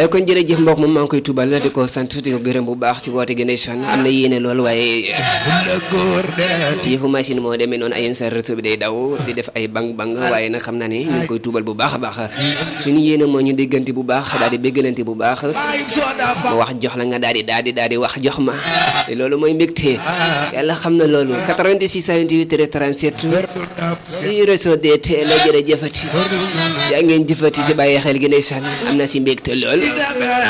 ay kon jërëjëf mbokk moom maa ngi koy tubal di ko sant di ko gërëm bu baax ci woote gi ndeysaan am na yéene lool waaye yëfu machine moo demee noonu ay sa réseau bi day daw di def ay bang bang waaye nag xam naa ne ñu ngi koy tubal bu baax a baax suñu yéene moo ñu déggante bu baax daal di béggalante bu baax ma wax jox la nga daal di wax jox ma te loolu mooy mbégte yàlla xam na loolu 86 28 37 si réseau DT la jërëjëfati yaa ngeen jëfati si bàyyi xel gi ndeysaan am na si mbégte lool